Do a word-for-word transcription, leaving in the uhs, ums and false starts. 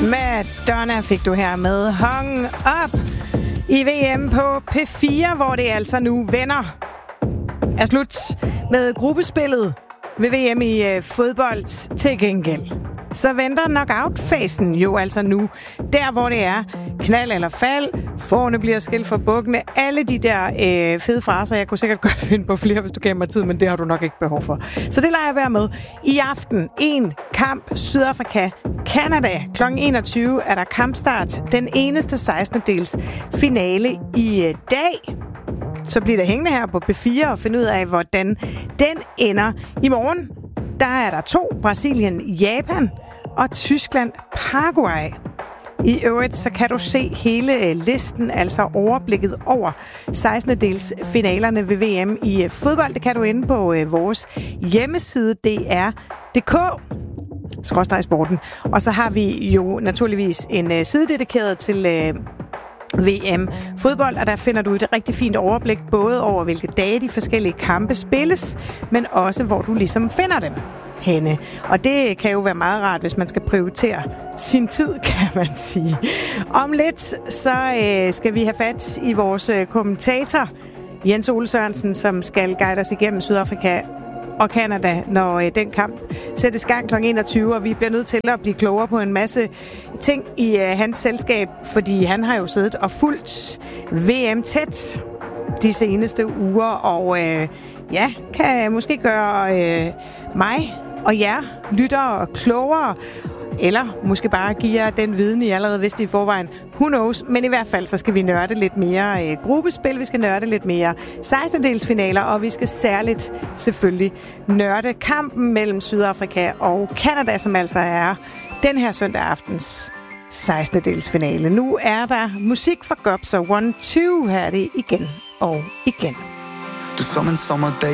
Madonna fik du her med Hung Up i V M på P fire, hvor det altså nu vender er slut med gruppespillet ved V M i øh, fodbold. Til gengæld så venter knockout-fasen jo altså nu, der hvor det er knald eller fald, forne bliver skilt for bukkene, alle de der øh, fede fraser. Jeg kunne sikkert godt finde på flere, hvis du gav mig tid, men det har du nok ikke behov for. Så det lader jeg være med. I aften en kamp Sydafrika Canada. klokken enogtyve er der kampstart. Den eneste sekstende dels finale i øh, dag. Så bliver der hængende her på P fire og finde ud af, hvordan den ender. I morgen, der er der to. Brasilien, Japan og Tyskland, Paraguay. I øvrigt, så kan du se hele listen, altså overblikket over sekstende dels finalerne ved V M i fodbold. Det kan du inde på vores hjemmeside, D R punktum d k. skråstreg sporten. Og så har vi jo naturligvis en side dedikeret til V M fodbold, og der finder du et rigtig fint overblik, både over hvilke dage de forskellige kampe spilles, men også hvor du ligesom finder dem henne. Og det kan jo være meget rart, hvis man skal prioritere sin tid, kan man sige. Om lidt, så øh, skal vi have fat i vores øh, kommentator, Jens Ole Sørensen, som skal guide os igennem Sydafrika og Canada, når øh, den kamp sættes gang klokken enogtyve, og vi bliver nødt til at blive klogere på en masse ting i øh, hans selskab, fordi han har jo siddet og fulgt V M tæt de seneste uger, og øh, ja, kan måske gøre øh, mig og jer lyttere klogere, eller måske bare give jer den viden, I allerede vidste i forvejen. Who knows? Men i hvert fald, så skal vi nørde lidt mere øh, gruppespil, vi skal nørde lidt mere sekstende dels finaler, og vi skal særligt selvfølgelig nørde kampen mellem Sydafrika og Canada, som altså er den her søndag aftens sekstende dels finale. Nu er der musik for Gobs og One Two. Her er det igen og igen. Du som en sommerdag